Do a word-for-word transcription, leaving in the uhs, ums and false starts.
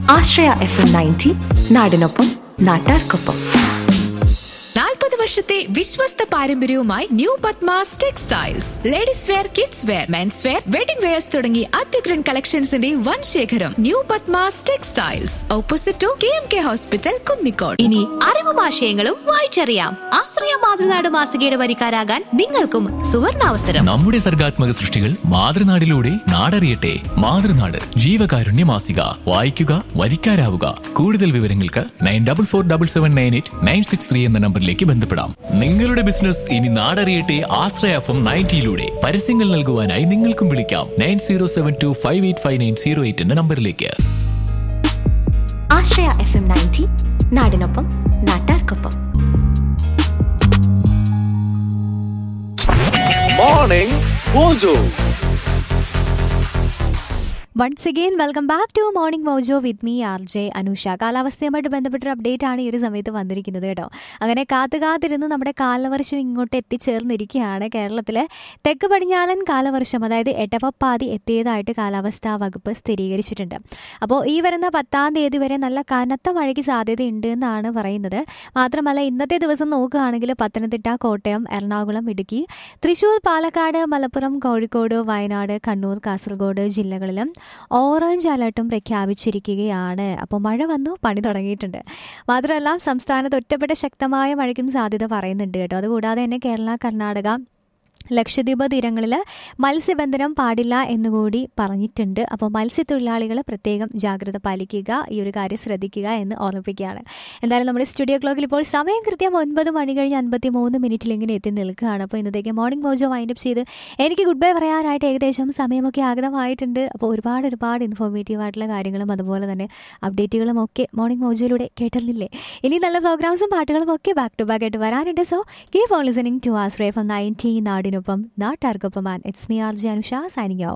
ആശ്രയ F M ninety, നാടിനൊപ്പം നാട്ടാർക്കൊപ്പം. നാൽപ്പത് വർഷത്തെ വിശ്വസ്ത പാരമ്പര്യവുമായി new Padmas textiles. Ladies wear, kids wear, men's wear, wedding wears തുടങ്ങി അത്യുഗ്രൻ കളക്ഷൻസിന്റെ വൻ ശേഖരം. New Padmas textiles, opposite to K M K hospital, Kunnicode. ഇനി അറിവും ആശയങ്ങളും വായിച്ചറിയാം. ആശ്രയ മാതൃനാട് മാസികയുടെ വരിക്കാരാകാൻ നിങ്ങൾക്കും സുവർണാവസരം. നമ്മുടെ സർഗാത്മക സൃഷ്ടികൾ മാതൃനാടിലൂടെ നാടറിയട്ടെ. മാതൃനാട് ജീവകാരുണ്യ മാസിക. വായിക്കുക, വരിക്കാരാവുക. കൂടുതൽ വിവരങ്ങൾക്ക് nine double four double seven nine eight nine six three എന്ന നമ്പറിലേക്ക് ബന്ധപ്പെടാം. നിങ്ങളുടെ ബിസിനസ് ഇനി നാടറിയട്ടെ ആശ്രയ എഫ് എം നയൻറ്റിയിലൂടെ. പരസ്യങ്ങൾ നൽകുവാനായി നിങ്ങൾക്കും വിളിക്കാം nine zero seven to five eight five nine zero eight എന്ന നമ്പറിലേക്ക്. ആശ്രയ എഫ് എം നയൻറ്റി, നാടിനൊപ്പം നാട്ടാർക്കൊപ്പം. Morning mojo. Once again welcome back to morning mojo with me R J Anusha. കാലാവസ്ഥയുമായിട്ട് ബന്ധപ്പെട്ടൊരു update ആണ് ഈ ഒരു സമയത്ത് വന്നിരിക്കുന്നത് കേട്ടോ. അങ്ങനെ കാത്തു കാത്തിരുന്ന് നമ്മുടെ കാലവർഷം ഇങ്ങോട്ട് എത്തിച്ചേർന്നിരിക്കുകയാണ്. കേരളത്തിലെ തെക്ക് പടിഞ്ഞാറൻ കാലവർഷം, അതായത് എടവപ്പാതി എത്തിയതായിട്ട് കാലാവസ്ഥാ വകുപ്പ് സ്ഥിരീകരിച്ചിട്ടുണ്ട്. അപ്പോൾ ഈ വരുന്ന പത്താം തീയതി വരെ നല്ല കനത്ത മഴയ്ക്ക് സാധ്യതയുണ്ട് എന്നാണ് പറയുന്നത്. മാത്രമല്ല ഇന്നത്തെ ദിവസം നോക്കുകയാണെങ്കിൽ പത്തനംതിട്ട, കോട്ടയം, എറണാകുളം, ഇടുക്കി, തൃശൂർ, പാലക്കാട്, മലപ്പുറം, കോഴിക്കോട്, വയനാട്, കണ്ണൂർ, കാസർഗോഡ് ജില്ലകളിലും ഓറഞ്ച് അലർട്ടും പ്രഖ്യാപിച്ചിരിക്കുകയാണ്. അപ്പോൾ മഴ വന്നു, പണി തുടങ്ങിയിട്ടുണ്ട്. മാത്രമല്ല സംസ്ഥാനത്ത് ഒറ്റപ്പെട്ട ശക്തമായ മഴയ്ക്കും സാധ്യത പറയുന്നുണ്ട് കേട്ടോ. അതുകൂടാതെ തന്നെ കേരള, കർണാടക, ലക്ഷദ്വീപ് തീരങ്ങളിൽ മത്സ്യബന്ധനം പാടില്ല എന്നുകൂടി പറഞ്ഞിട്ടുണ്ട്. അപ്പോൾ മത്സ്യത്തൊഴിലാളികൾ പ്രത്യേകം ജാഗ്രത പാലിക്കുക, ഈ ഒരു കാര്യം ശ്രദ്ധിക്കുക എന്ന് ഓർമ്മിപ്പിക്കുകയാണ്. എന്തായാലും നമ്മുടെ സ്റ്റുഡിയോ ക്ലോക്കിൽ ഇപ്പോൾ സമയം കൃത്യം ഒൻപത് മണി കഴിഞ്ഞ് അൻപത്തി മൂന്ന് മിനിറ്റിൽ ഇങ്ങനെ എത്തി നിൽക്കുകയാണ്. അപ്പോൾ ഇന്നത്തേക്ക് മോർണിംഗ് മോജോ വൈൻഡപ്പ് ചെയ്ത് എനിക്ക് ഗുഡ് ബൈ പറയാനായിട്ട് ഏകദേശം സമയമൊക്കെ ആഗതമായിട്ടുണ്ട്. അപ്പോൾ ഒരുപാട് ഒരുപാട് ഇൻഫോർമേറ്റീവ് ആയിട്ടുള്ള കാര്യങ്ങളും അതുപോലെ തന്നെ അപ്ഡേറ്റുകളും ഒക്കെ മോർണിംഗ് മോജോയിലൂടെ കേട്ടിരുന്നില്ലേ. ഇനി നല്ല പ്രോഗ്രാംസും പാട്ടുകളും ഒക്കെ ബാക്ക് ടു ബാക്ക് ആയിട്ട് വരാനുണ്ട്. So keep on listening to Ashraya F M ninety, നാടിനൊപ്പം നാട്ടാർക്കൊപ്പം. And it's me R J Anusha signing off.